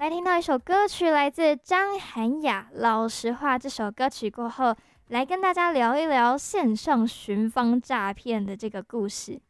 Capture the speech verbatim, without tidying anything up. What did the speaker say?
来听到一首歌曲，来自张涵雅，《老实话》。这首歌曲过后，来跟大家聊一聊线上寻芳诈骗的这个故事。